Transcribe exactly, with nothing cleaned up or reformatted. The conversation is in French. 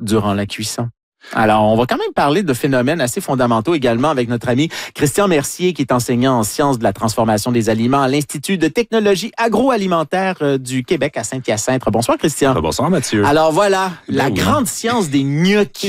durant la cuisson. Alors, on va quand même parler de phénomènes assez fondamentaux également avec notre ami Christian Mercier, qui est enseignant en sciences de la transformation des aliments à l'Institut de technologie agroalimentaire du Québec à Saint-Hyacinthe. Bonsoir, Christian. Bonsoir, Mathieu. Alors voilà, la oui. grande science des gnocchis.